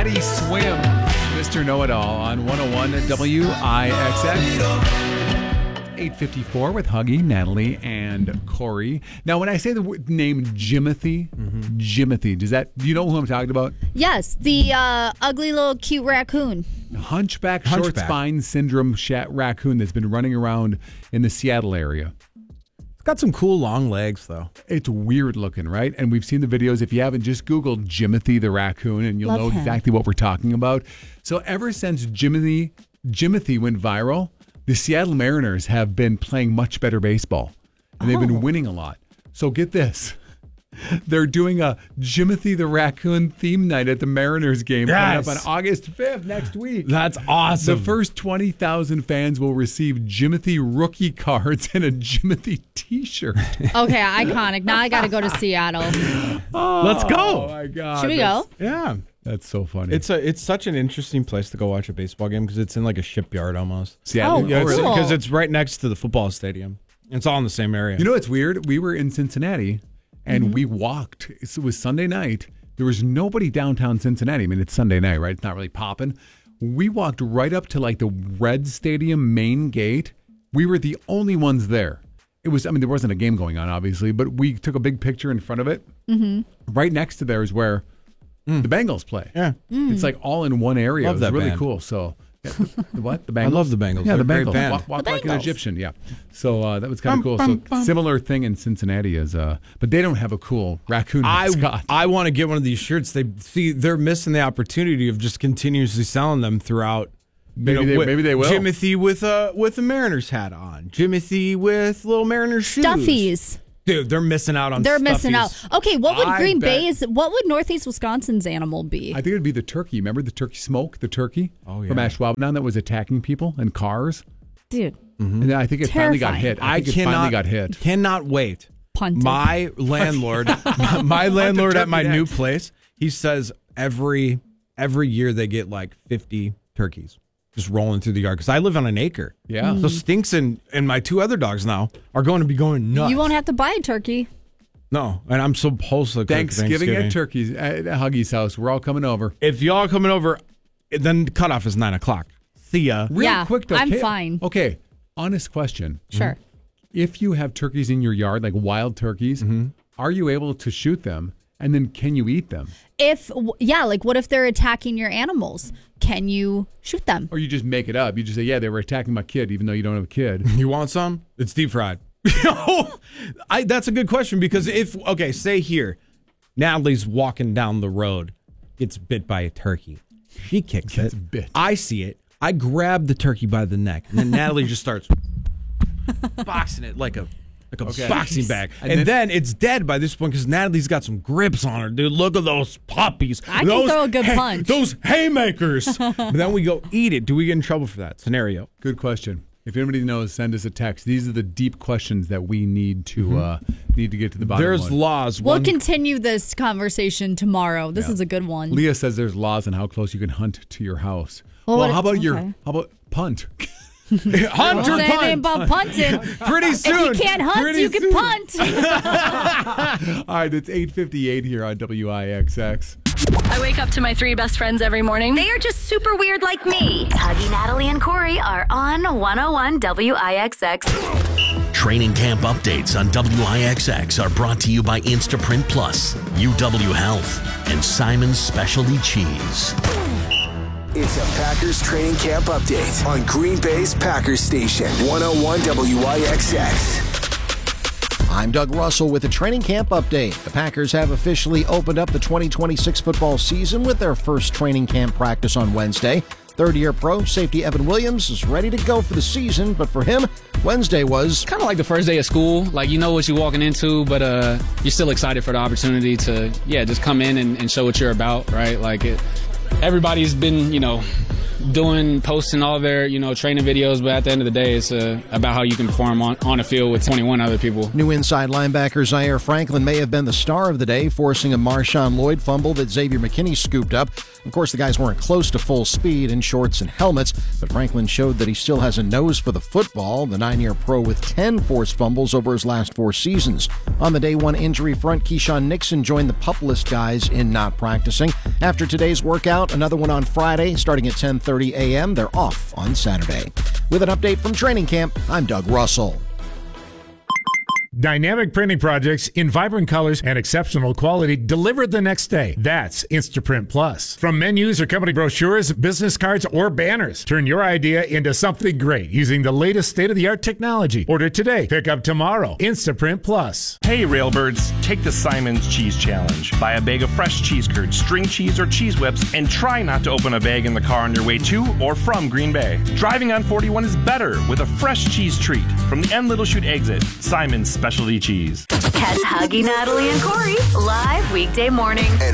Cincinnati swims. Mr. Know-It-All on 101 WIXX. 8:54 with Huggy, Natalie, and Corey. Now, when I say the name Jimothy, Jimothy, do you know who I'm talking about? Yes, the ugly little cute raccoon. Hunchback short spine syndrome raccoon that's been running around in the Seattle area. It's got some cool long legs, though. It's weird looking, right? And we've seen the videos. If you haven't, just Google Jimothy the raccoon, and you'll know exactly what we're talking about. So ever since Jimothy went viral, the Seattle Mariners have been playing much better baseball, and they've been winning a lot. So get this. They're doing a Jimothy the Raccoon theme night at the Mariners game coming up on August 5th next week. That's awesome. The first 20,000 fans will receive Jimothy rookie cards and a Jimothy t-shirt. Okay, iconic. Now I got to go to Seattle. Let's go. Oh, my God. Should we go? Yeah. That's so funny. It's such an interesting place to go watch a baseball game because it's in like a shipyard almost. Seattle? Oh, cool. Because it's right next to the football stadium. It's all in the same area. You know what's weird? We were in Cincinnati, and we walked. It was Sunday night. There was nobody downtown Cincinnati. I mean, it's Sunday night, right? It's not really popping. We walked right up to like the Red Stadium main gate. We were the only ones there. There wasn't a game going on, obviously, but we took a big picture in front of it. Mm-hmm. Right next to there is where the Bengals play. Yeah. It's like all in one area. Love It was that really band. cool. So, what? The Bengals? I love the Bengals. Yeah, They're the a great Bengals. band. Walk The like an Bengals. Egyptian, yeah. So that was kind of cool. So similar thing in Cincinnati is, but they don't have a cool raccoon mascot. I want to get one of these shirts. They're missing the opportunity of just continuously selling them throughout. Maybe they will. Jimothy with a Mariners hat on. Jimothy with little Mariners shoes. Stuffies. Dude, they're missing out on They're missing out. stuffies. Okay, what would I what would Northeast Wisconsin's animal be? I think it'd be the turkey. Remember the turkey smoke? The turkey Oh, yeah. from Ashwaubenon that was attacking people in cars? Dude, And then I think it finally got Terrifying. hit. I think it finally got hit. Cannot wait. punted. My landlord at my new place, he says every year they get like 50 turkeys just rolling through the yard because I live on an acre. Yeah. So Stinks and my two other dogs now are going to be going nuts. You won't have to buy a turkey. No, and I'm supposed to cook Thanksgiving at Turkey's at Huggy's house. We're all coming over. If y'all are coming over, then the cutoff is 9:00. See ya. Yeah, Quick though. I'm fine. Okay, honest question. Sure. If you have turkeys in your yard, like wild turkeys, are you able to shoot them? And then can you eat them? What if they're attacking your animals? Can you shoot them? Or you just make it up? You just say, yeah, they were attacking my kid, even though you don't have a kid. You want some? It's deep fried. That's a good question because say here, Natalie's walking down the road, gets bit by a turkey. She kicks it. Bit. I see it. I grab the turkey by the neck, and then Natalie just starts boxing it like a boxing bag. And then it's dead by this point because Natalie's got some grips on her, dude. Look at those puppies. I can throw a good punch. Those haymakers. But then we go eat it. Do we get in trouble for that scenario? Good question. If anybody knows, send us a text. These are the deep questions that we need to get to the bottom of. There's laws. We'll continue this conversation tomorrow. This is a good one. Leah says there's laws on how close you can hunt to your house. Well, how about okay. how about punt? Hunt or Don't say anything punt? about punting. Pretty soon. If you can't hunt, you can punt. All right, it's 8:58 here on WIXX. I wake up to my three best friends every morning. They are just super weird like me. Huggy, Natalie, and Corey are on 101 WIXX. Training camp updates on WIXX are brought to you by Instaprint Plus, UW Health, and Simon's Specialty Cheese. It's a Packers training camp update on Green Bay's Packers Station, 101 WIXX. I'm Doug Russell with a training camp update. The Packers have officially opened up the 2026 football season with their first training camp practice on Wednesday. Third-year pro safety Evan Williams is ready to go for the season, but for him, Wednesday was kind of like the first day of school. Like, you know what you're walking into, but you're still excited for the opportunity to, just come in and show what you're about, right? Like, everybody's been, posting all their, training videos, but at the end of the day, it's about how you can perform on a field with 21 other people. New inside linebacker Zaire Franklin may have been the star of the day, forcing a Marshawn Lloyd fumble that Xavier McKinney scooped up. Of course, the guys weren't close to full speed in shorts and helmets, but Franklin showed that he still has a nose for the football, the 9-year pro with 10 forced fumbles over his last 4 seasons. On the day 1 injury front, Keyshawn Nixon joined the pup list guys in not practicing. After today's workout, another one on Friday starting at 10:30 a.m. They're off on Saturday. With an update from training camp, I'm Doug Russell. Dynamic printing projects in vibrant colors and exceptional quality delivered the next day. That's Instaprint Plus. From menus or company brochures, business cards, or banners, turn your idea into something great using the latest state-of-the-art technology. Order today, pick up tomorrow. Instaprint Plus. Hey, Railbirds, take the Simon's Cheese Challenge. Buy a bag of fresh cheese curds, string cheese, or cheese whips, and try not to open a bag in the car on your way to or from Green Bay. Driving on 41 is better with a fresh cheese treat from the N Little Chute exit. Simon's Specialty Cheese. Catch Huggy, Natalie, and Corey live weekday mornings.